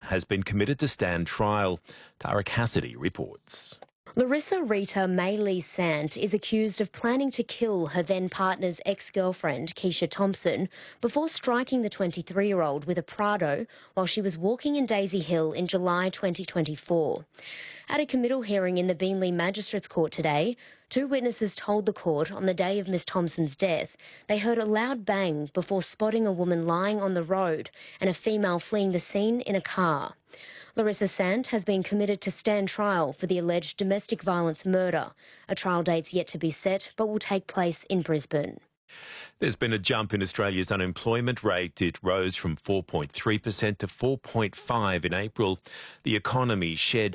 has been committed to stand trial. Tara Cassidy reports. Larissa Rita Maylee Sant is accused of planning to kill her then-partner's ex-girlfriend, Keisha Thompson, before striking the 23-year-old with a Prado while she was walking in Daisy Hill in July 2024. At a committal hearing in the Beenleigh Magistrates Court today, two witnesses told the court on the day of Miss Thompson's death they heard a loud bang before spotting a woman lying on the road and a female fleeing the scene in a car. Larissa Sant has been committed to stand trial for the alleged domestic violence murder. A trial date's yet to be set, but will take place in Brisbane. There's been a jump in Australia's unemployment rate. It rose from 4.3% to 4.5% in April. The economy shed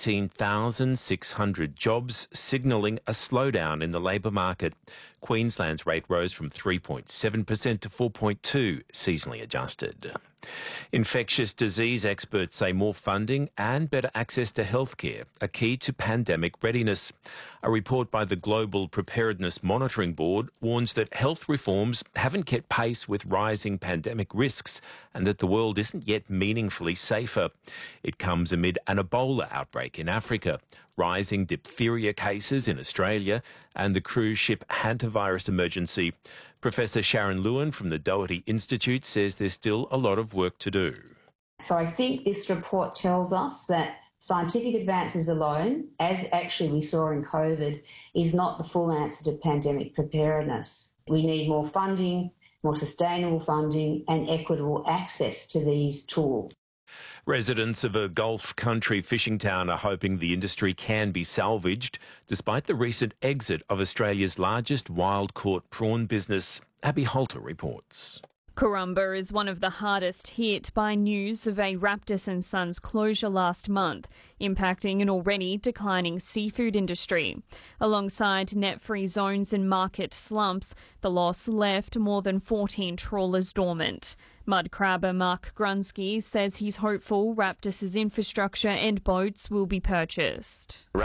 18,600 jobs, signalling a slowdown in the labour market. Queensland's rate rose from 3.7% to 4.2%, seasonally adjusted. Infectious disease experts say more funding and better access to healthcare are key to pandemic readiness. A report by the Global Preparedness Monitoring Board warns that health reforms haven't kept pace with rising pandemic risks and that the world isn't yet meaningfully safer. It comes amid an Ebola outbreak in Africa, rising diphtheria cases in Australia and the cruise ship hantavirus emergency. Professor Sharon Lewin from the Doherty Institute says there's still a lot of work to do. So I think this report tells us that scientific advances alone, as actually we saw in COVID, is not the full answer to pandemic preparedness. We need more funding, more sustainable funding and equitable access to these tools. Residents of a Gulf country fishing town are hoping the industry can be salvaged despite the recent exit of Australia's largest wild-caught prawn business. Abby Holter reports. Corumba is one of the hardest hit by news of a Raptus & Sons closure last month, impacting an already declining seafood industry. Alongside net-free zones and market slumps, the loss left more than 14 trawlers dormant. Mud crabber Mark Grunsky says he's hopeful Raptus's infrastructure and boats will be purchased.